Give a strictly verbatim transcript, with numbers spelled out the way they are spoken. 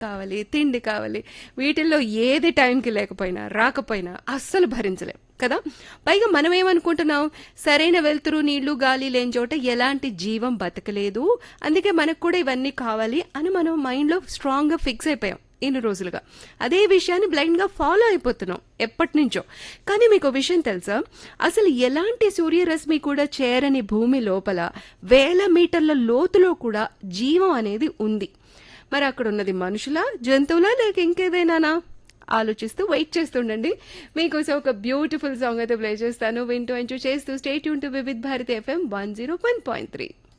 కావాలి, తిండి కావాలి. వీటిల్లో ఏది టైంకి లేకపోయినా, రాకపోయినా అస్సలు భరించలేం కదా! పైగా మనమేమనుకుంటున్నాం, సరైన వెలుతురు, నీళ్లు, గాలి లేని చోట ఎలాంటి జీవం బతకలేదు. అందుకే మనకు కూడా ఇవన్నీ కావాలి అని మనం మైండ్‌లో స్ట్రాంగ్‌గా ఫిక్స్ అయిపోయాం ఇన్ని రోజులుగా. అదే విషయాన్ని బ్లైండ్‌గా ఫాలో అయిపోతున్నాం ఎప్పటినుంచో. కానీ మీకో విషయం తెలుసా? అసలు ఎలాంటి సూర్యరశ్మి కూడా చేరని భూమి లోపల వేల మీటర్ల లోతులో కూడా జీవం అనేది ఉంది. మరి అక్కడ ఉన్నది మనుషులా, జంతువులా, లేక ఇంకేదైనానా? ఆలోచిస్తూ వెయిట్ చేస్తుండండి. మీకోసం ఒక బ్యూటిఫుల్ సాంగ్ అయితే ప్లే చేస్తాను. వింటూ ఎంజాయ్ చేస్తూ stay tune to Vividh Bharati FM one zero one point three.